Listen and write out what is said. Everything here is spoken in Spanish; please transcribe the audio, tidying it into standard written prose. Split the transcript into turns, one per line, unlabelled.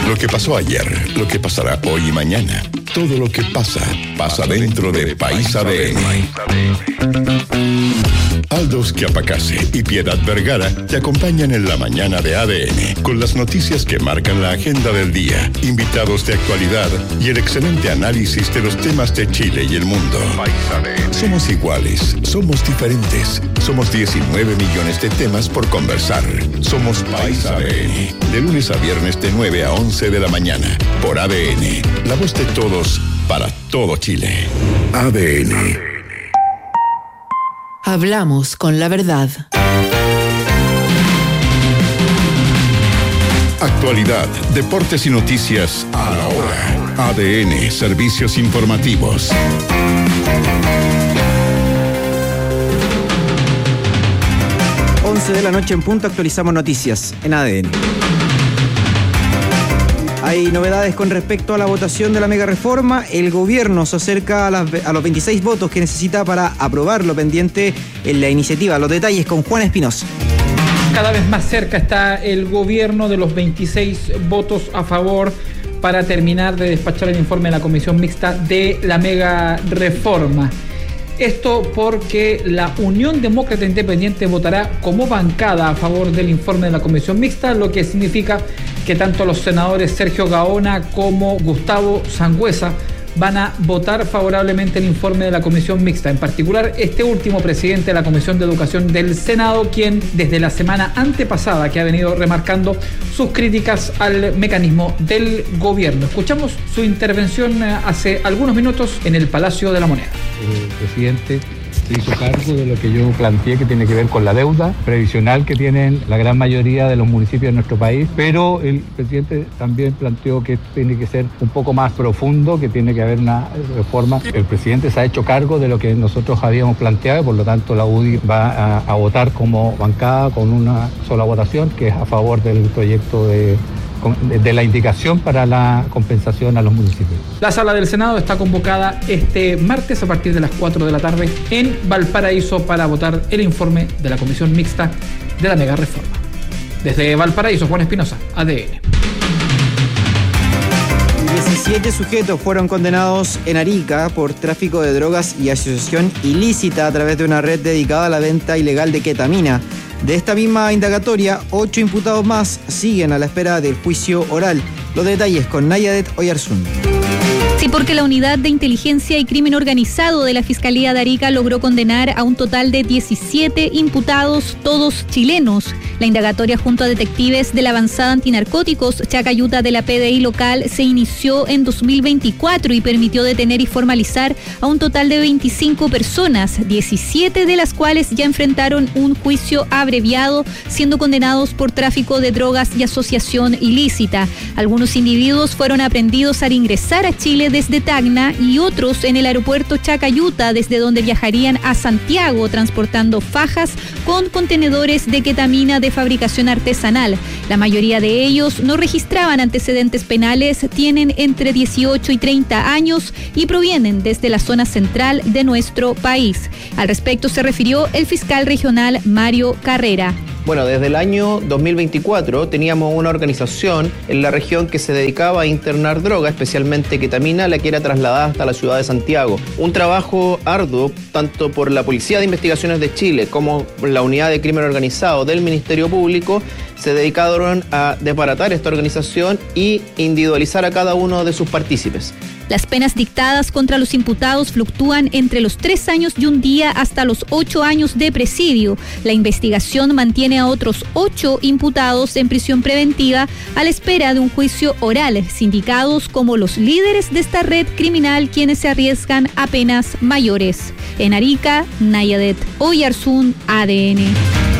Lo que pasó ayer, lo que pasará hoy y mañana. Todo lo que pasa, pasa dentro de País ADN. Aldos Chiapacase y Piedad Vergara te acompañan en la mañana de ADN con las noticias que marcan la agenda del día, invitados de actualidad y el excelente análisis de los temas de Chile y el mundo. Somos iguales, somos diferentes, somos 19 millones de temas por conversar. Somos País ADN, de lunes a viernes de 9 a 11 de la mañana, por ADN, la voz de todos para todo Chile. ADN.
Hablamos con la verdad.
Actualidad, deportes y noticias a la hora. ADN, servicios informativos.
De la noche en punto actualizamos noticias en ADN. Hay novedades con respecto a la votación de la mega reforma. El gobierno se acerca a los 26 votos que necesita para aprobar lo pendiente en la iniciativa. Los detalles con Juan Espinosa.
Cada vez más cerca está el gobierno de los 26 votos a favor para terminar de despachar el informe de la Comisión Mixta de la mega reforma. Esto porque la Unión Demócrata Independiente votará como bancada a favor del informe de la Comisión Mixta, lo que significa que tanto los senadores Sergio Gaona como Gustavo Sangüesa van a votar favorablemente el informe de la Comisión Mixta. En particular, este último presidente de la Comisión de Educación del Senado, quien desde la semana antepasada que ha venido remarcando sus críticas al mecanismo del gobierno. Escuchamos su intervención hace algunos minutos en el Palacio de la Moneda.
El presidente se hizo cargo de lo que yo planteé, que tiene que ver con la deuda previsional que tienen la gran mayoría de los municipios de nuestro país, pero el presidente también planteó que tiene que ser un poco más profundo, que tiene que haber una reforma. El presidente se ha hecho cargo de lo que nosotros habíamos planteado y por lo tanto la UDI va a votar como bancada con una sola votación, que es a favor del proyecto de la indicación para la compensación a los municipios.
La sala del Senado está convocada este martes a partir de las 4 de la tarde en Valparaíso para votar el informe de la Comisión Mixta de la mega reforma. Desde Valparaíso, Juan Espinosa, ADN.
17 sujetos fueron condenados en Arica por tráfico de drogas y asociación ilícita a través de una red dedicada a la venta ilegal de ketamina. De esta misma indagatoria, 8 imputados más siguen a la espera del juicio oral. Los detalles con Nayadet Oyarzún.
Sí, porque la Unidad de Inteligencia y Crimen Organizado de la Fiscalía de Arica logró condenar a un total de 17 imputados, todos chilenos. La indagatoria junto a detectives de la Avanzada Antinarcóticos Chacayuta de la PDI local se inició en 2024 y permitió detener y formalizar a un total de 25 personas, 17 de las cuales ya enfrentaron un juicio abreviado, siendo condenados por tráfico de drogas y asociación ilícita. Algunos individuos fueron aprehendidos al ingresar a Chile desde Tacna y otros en el aeropuerto Chacayuta, desde donde viajarían a Santiago transportando fajas con contenedores de ketamina de fabricación artesanal. La mayoría de ellos no registraban antecedentes penales, tienen entre 18 y 30 años y provienen desde la zona central de nuestro país. Al respecto se refirió el fiscal regional Mario Carrera.
Bueno, desde el año 2024 teníamos una organización en la región que se dedicaba a internar droga, especialmente ketamina, la que era trasladada hasta la ciudad de Santiago. Un trabajo arduo, tanto por la Policía de Investigaciones de Chile como por la Unidad de Crimen Organizado del Ministerio Público, se dedicaron a desbaratar esta organización y individualizar a cada uno de sus partícipes.
Las penas dictadas contra los imputados fluctúan entre los 3 años y un día hasta los 8 años de presidio. La investigación mantiene a otros 8 imputados en prisión preventiva a la espera de un juicio oral, sindicados como los líderes de esta red criminal, quienes se arriesgan a penas mayores. En Arica, Nayadet Oyarzún, ADN.